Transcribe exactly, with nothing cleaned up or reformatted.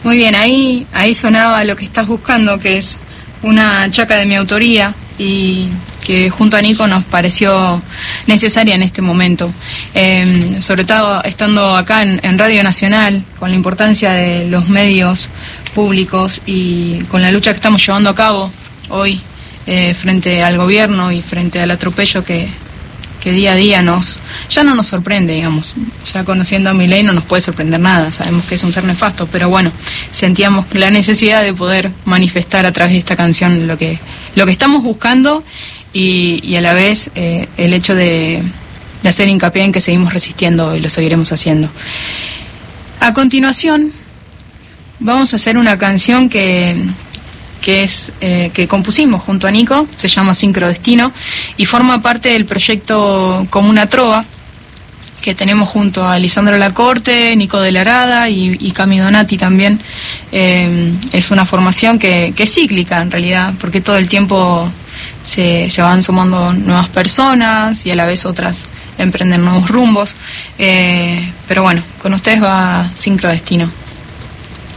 Muy bien, ahí, ahí sonaba Lo que estás buscando, que es una chaca de mi autoría y que junto a Nico nos pareció necesaria en este momento. Eh, sobre todo estando acá en, en Radio Nacional, con la importancia de los medios públicos y con la lucha que estamos llevando a cabo hoy eh, frente al gobierno y frente al atropello que... que día a día nos ya no nos sorprende, digamos, ya conociendo a Milei no nos puede sorprender nada, sabemos que es un ser nefasto, pero bueno, sentíamos la necesidad de poder manifestar a través de esta canción lo que lo que estamos buscando y, y a la vez eh, el hecho de, de hacer hincapié en que seguimos resistiendo y lo seguiremos haciendo. A continuación vamos a hacer una canción que que es eh, que compusimos junto a Nico, se llama Sincrodestino y forma parte del proyecto Comuna Trova que tenemos junto a Lisandro Lacorte, Nico de la Arada y, y Cami Donati también. Eh, es una formación que, que es cíclica en realidad, porque todo el tiempo se, se van sumando nuevas personas y a la vez otras emprenden nuevos rumbos, eh, pero bueno, con ustedes va Sincrodestino.